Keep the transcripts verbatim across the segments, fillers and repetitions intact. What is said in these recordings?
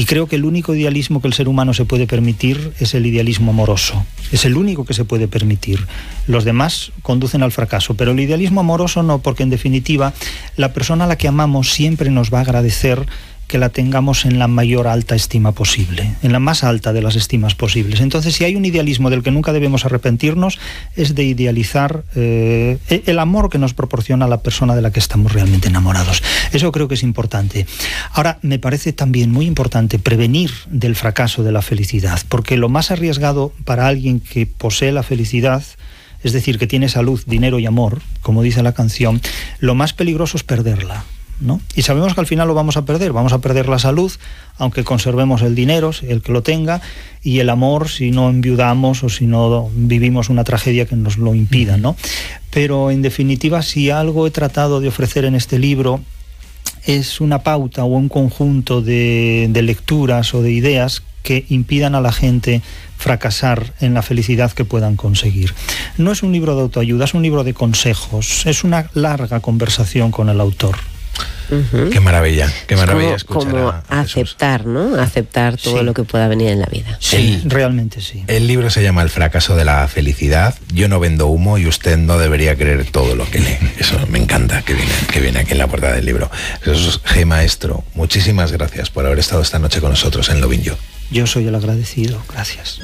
Y creo que el único idealismo que el ser humano se puede permitir es el idealismo amoroso. Es el único que se puede permitir. Los demás conducen al fracaso, pero el idealismo amoroso no, porque en definitiva la persona a la que amamos siempre nos va a agradecer que la tengamos en la mayor alta estima posible, en la más alta de las estimas posibles. Entonces, si hay un idealismo del que nunca debemos arrepentirnos, es de idealizar eh, el amor que nos proporciona la persona de la que estamos realmente enamorados. Eso creo que es importante. Ahora, me parece también muy importante prevenir del fracaso de la felicidad, porque lo más arriesgado para alguien que posee la felicidad, es decir, que tiene salud, dinero y amor, como dice la canción, lo más peligroso es perderla, ¿no? Y sabemos que al final lo vamos a perder, vamos a perder la salud, aunque conservemos el dinero, el que lo tenga, y el amor si no enviudamos o si no vivimos una tragedia que nos lo impida, ¿no? Pero en definitiva, si algo he tratado de ofrecer en este libro es una pauta o un conjunto de, de lecturas o de ideas que impidan a la gente fracasar en la felicidad que puedan conseguir. No es un libro de autoayuda, es un libro de consejos, es una larga conversación con el autor. Uh-huh. Qué maravilla, qué maravilla es como, escuchar como a, a aceptar, ¿no? Aceptar todo sí. lo que pueda venir en la vida. Sí, el, realmente sí. El libro se llama El fracaso de la felicidad. Yo no vendo humo y usted no debería creer todo lo que lee. Eso me encanta que viene, que viene aquí en la portada del libro. Eso es, G. Maestro, muchísimas gracias por haber estado esta noche con nosotros en Lo Vinyo. Yo soy el agradecido, gracias.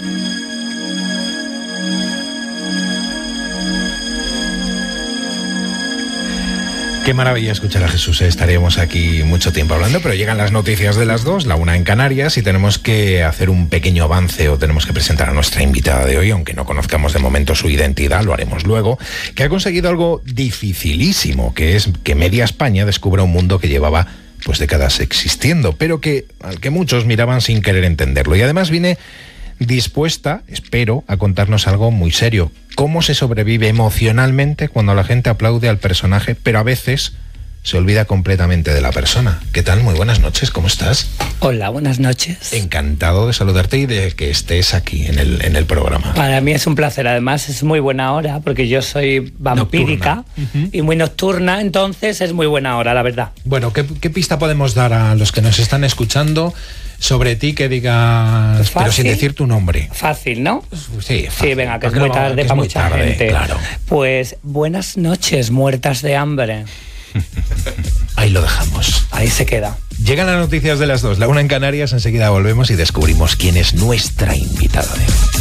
Qué maravilla escuchar a Jesús, ¿eh? Estaremos aquí mucho tiempo hablando, pero llegan las noticias de las dos, la una en Canarias, y tenemos que hacer un pequeño avance o tenemos que presentar a nuestra invitada de hoy, aunque no conozcamos de momento su identidad, lo haremos luego, que ha conseguido algo dificilísimo, que es que media España descubra un mundo que llevaba pues décadas existiendo, pero que al que muchos miraban sin querer entenderlo. Y además viene dispuesta, espero, a contarnos algo muy serio. Cómo se sobrevive emocionalmente cuando la gente aplaude al personaje, pero a veces se olvida completamente de la persona. ¿Qué tal? Muy buenas noches, ¿cómo estás? Hola, buenas noches. Encantado de saludarte y de que estés aquí en el, en el programa. Para mí es un placer, además es muy buena hora, porque yo soy vampírica uh-huh. y muy nocturna, entonces es muy buena hora, la verdad. Bueno, ¿qué, qué pista podemos dar a los que nos están escuchando sobre ti que digas, pero sin decir tu nombre? Fácil, ¿no? Sí, fácil. Sí, venga, que es muy tarde para mucha tarde, gente. Claro. Pues buenas noches, muertas de hambre. Ahí lo dejamos. Ahí se queda. Llegan las noticias de las dos, la una en Canarias, enseguida volvemos y descubrimos quién es nuestra invitada de hoy.